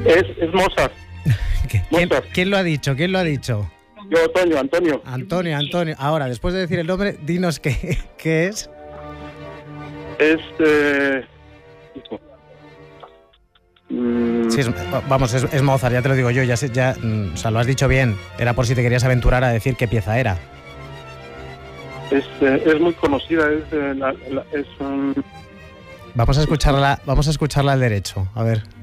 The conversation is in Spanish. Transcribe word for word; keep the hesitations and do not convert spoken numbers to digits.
Es, es Mozart. ¿Quién, Mozart. ¿Quién lo ha dicho? ¿Quién lo ha dicho? Yo, Antonio, Antonio. Antonio, Antonio. Ahora, después de decir el nombre, dinos qué, qué es. Es... Eh... mm, Sí, es, vamos, es, es Mozart, ya te lo digo yo, ya, sé- ya mm, o sea, lo has dicho bien. Era por si te querías aventurar a decir qué pieza era. es, eh, es muy conocida. Es... eh, la, la- es um, Vamos a escucharla, vamos a escucharla al derecho, a ver.